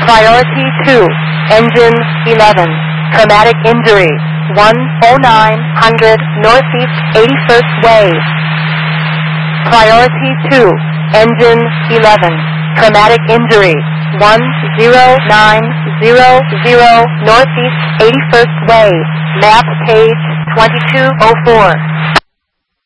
Priority 2, engine 11, traumatic injury, 10900 Northeast 81st Way. Priority 2, engine 11, traumatic injury, 10900 Northeast 81st Way, map page 2204.